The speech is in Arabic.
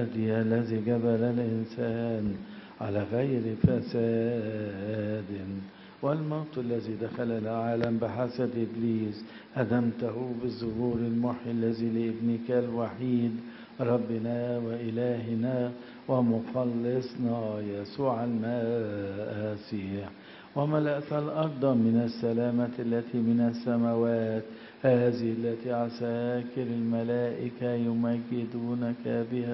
الهدي الذي جبل الإنسان على غير فساد، والموت الذي دخل العالم بحسد إبليس هدمته بالظهور المحيي الذي لابنك الوحيد ربنا وإلهنا ومخلصنا يسوع المسيح، وملأت الأرض من السلامة التي من السماوات، هذه التي عساكر الملائكة يمجدونك بها